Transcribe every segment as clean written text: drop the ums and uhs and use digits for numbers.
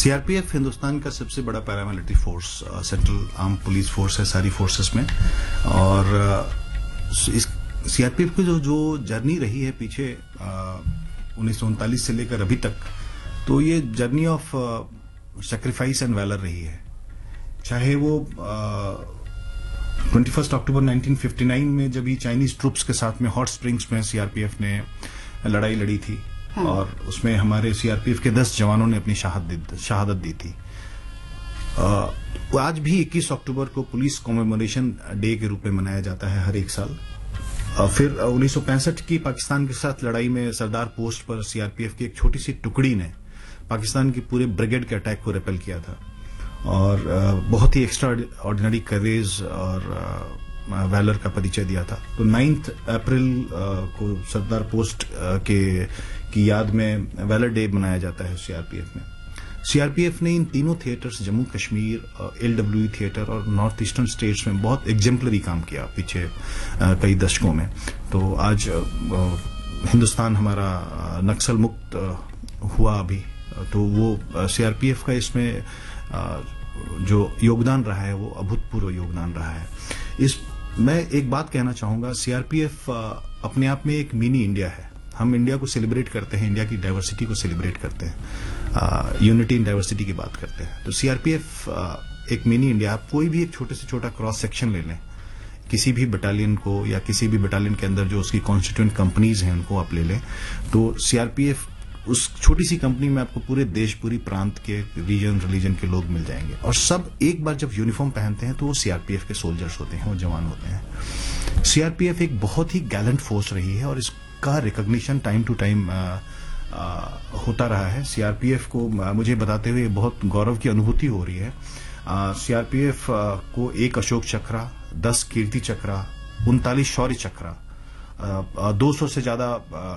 CRPF Hindustan का सबसे बड़ा paramilitary force, central arm police force है सारी फोर्सेस में। और इस सीआरपीएफ की जो जर्नी रही है पीछे 1939 से लेकर अभी तक, तो ये journey of sacrifice and valour रही है। चाहे वो 21 अक्टूबर 1959 में जब ही चाइनीज ट्रूप्स के साथ में हॉट स्प्रिंग्स में सीआरपीएफ ने लड़ाई लड़ी थी और उसमें हमारे सीआरपीएफ के 10 जवानों ने अपनी शहादत दी थी। आज भी 21 अक्टूबर को पुलिस कॉमेमोरेशन डे के रूप में मनाया जाता है हर एक साल। फिर 1965 की पाकिस्तान के साथ लड़ाई में सरदार पोस्ट पर सीआरपीएफ की एक छोटी सी टुकड़ी ने पाकिस्तान की पूरे ब्रिगेड के अटैक को रिपेल किया था और बहुत ही एक्स्ट्रा ऑर्डिनरी करेज और वैलर का परिचय दिया था। तो 9 अप्रैल को सरदार पोस्ट की याद में वैलर डे मनाया जाता है सीआरपीएफ में। सीआरपीएफ ने इन तीनों theatres, Jammu Kashmir, LW theatre और नॉर्थ ईस्टर्न स्टेट्स में बहुत एग्जेम्पलरी काम किया पीछे कई दशकों में। तो आज हिंदुस्तान हमारा नक्सल मुक्त हुआ अभी, तो वो सीआरपीएफ का इसमें जो योगदान रहा है वो अभूतपूर्व योगदान रहा है। मैं एक बात कहना चाहूंगा, सीआरपीएफ अपने आप में एक मिनी इंडिया है। हम इंडिया को सेलिब्रेट करते हैं, इंडिया की डाइवर्सिटी को सेलिब्रेट करते हैं, यूनिटी इन डाइवर्सिटी की बात करते हैं। तो सीआरपीएफ एक मिनी इंडिया। आप कोई भी एक छोटे से छोटा क्रॉस सेक्शन ले लें, किसी भी बटालियन को या किसी भी बटालियन के अंदर जो उसकी कॉन्स्टिट्यूएंट कंपनीज हैं उनको आप ले लें, तो सीआरपीएफ उस छोटी सी कंपनी में आपको पूरे देश, पूरी प्रांत के रिलीजन के लोग मिल जाएंगे और सब एक बार जब यूनिफॉर्म पहनते हैं तो वो सीआरपीएफ के सोल्जर्स होते हैं, वो जवान होते हैं। सीआरपीएफ एक बहुत ही गैलेंट फोर्स रही है और इसका रिकॉग्निशन टाइम टू टाइम होता रहा है। सीआरपीएफ को मुझे बताते हुए बहुत गौरव की अनुभूति हो रही है। सीआरपीएफ को 1 अशोक चक्र, 10 कीर्ति चक्र, 39 शौर्य चक्र, 200 से ज्यादा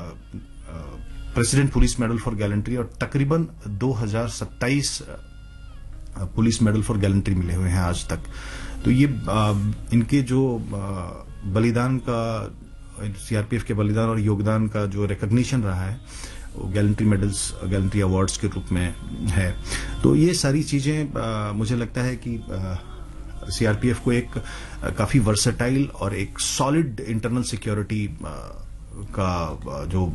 president police medal for gallantry और तकरीबन 2027 पुलिस मेडल फॉर गैलेंट्री मिले हुए हैं आज तक। तो ये इनके जो बलिदान का, सीआरपीएफ के बलिदान और योगदान का जो रिकॉग्निशन रहा है वो गैलेंट्री मेडल्स, गैलेंट्री अवार्ड्स के रूप में है। तो ये सारी चीजें मुझे लगता है कि सीआरपीएफ को एक काफी वर्सेटाइल और एक सॉलिड इंटरनल सिक्योरिटी का जो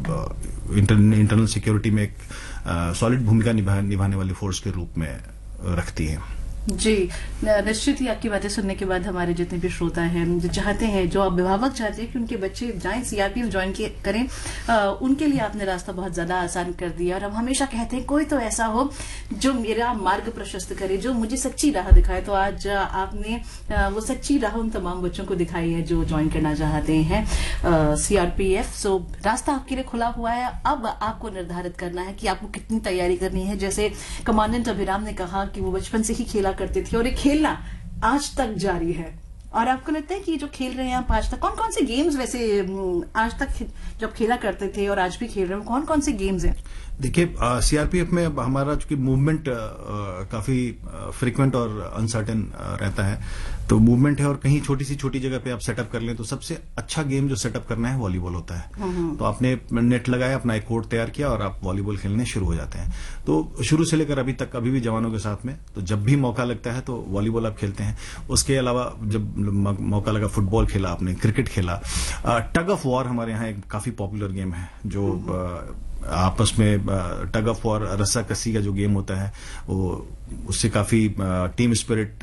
इंटरनल सिक्योरिटी में एक सॉलिड भूमिका निभाने वाली फोर्स के रूप में रखती है। जी, निश्चित ही आपकी बातें सुनने के बाद हमारे जितने भी श्रोता हैं जो चाहते हैं, जो अभिभावक चाहते हैं कि उनके बच्चे जाएं सीआरपीएफ ज्वाइन करें, उनके लिए आपने रास्ता बहुत ज्यादा आसान कर दिया। और हम हमेशा कहते हैं कोई तो ऐसा हो जो मेरा मार्ग प्रशस्त करे, जो मुझे सच्ची राह दिखाए। तो आज आपने वो सच्ची राह उन तमाम बच्चों को दिखाई है जो ज्वाइन करना चाहते हैं सीआरपीएफ। सो रास्ता आपके लिए खुला हुआ है। अब आपको निर्धारित करना है कि आपको कितनी तैयारी करनी है। जैसे कमांडेंट अभिराम ने कहा कि वो बचपन से ही खेला करते थे और ये खेलना आज तक जारी है। और आपको लगता है कि जो खेल रहे हैं आप आज तक, कौन कौन से गेम्स वैसे आज तक जब खेला करते थे और आज भी खेल रहे हैं, कौन कौन से गेम्स हैं? देखिए, सीआरपीएफ में हमारा चूंकि मूवमेंट काफी फ्रीक्वेंट और अनसर्टेन रहता है, तो मूवमेंट है और कहीं छोटी जगह पे आप सेटअप कर लें तो सबसे अच्छा गेम जो सेटअप करना है वॉलीबॉल होता है। तो आपने नेट लगाया, अपना एक कोर्ट तैयार किया और आप वॉलीबॉल खेलने शुरू हो जाते हैं। तो शुरू से लेकर अभी तक, अभी भी जवानों के साथ में, तो जब भी मौका लगता है तो वॉलीबॉल आप खेलते हैं। उसके अलावा जब मौका लगा फुटबॉल खेला आपने, क्रिकेट खेला। टग ऑफ वॉर हमारे यहाँ एक काफी पॉपुलर गेम है जो आपस में टग ऑफ वॉर, रस्साकसी का जो गेम होता है वो, उससे काफी टीम स्पिरिट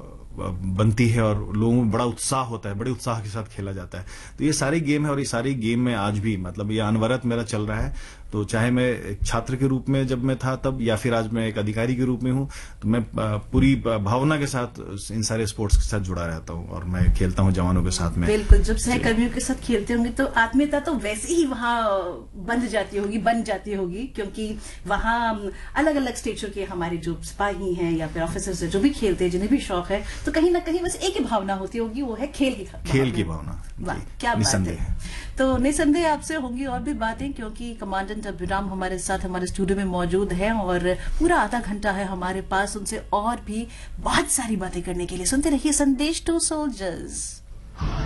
बनती है और लोगों में बड़ा उत्साह होता है, बड़े उत्साह के साथ खेला जाता है। तो ये सारे गेम है और ये सारे गेम में आज भी, मतलब ये अनवरत मेरा चल रहा है। तो चाहे मैं एक छात्र के रूप में जब मैं था तब, या फिर आज मैं एक अधिकारी के रूप में हूं, तो मैं पूरी भावना के साथ इन सारे स्पोर्ट्स के साथ जुड़ा रहता हूं और मैं खेलता हूं जवानों के साथ में। बिल्कुल, जब सहकर्मियों के साथ खेलते होंगे तो आत्मीयता तो वैसे ही वहां बन जाती होगी, क्योंकि वहां अलग अलग स्टेचर के हमारे जो सिपाही हैं या फिर ऑफिसर्स हैं जो भी खेलते हैं, जिन्हें भी शौक है, तो कहीं ना कहीं बस एक ही भावना होती होगी, वो है खेल की भावना। वाह, क्या बात है। तो निसंदेह आपसे होंगी और भी बातें, क्योंकि कमांडेंट अभिराम हमारे साथ हमारे स्टूडियो में मौजूद हैं और पूरा आधा घंटा है हमारे पास उनसे और भी बहुत सारी बातें करने के लिए। सुनते रहिए संदेश टू सोल्जर्स।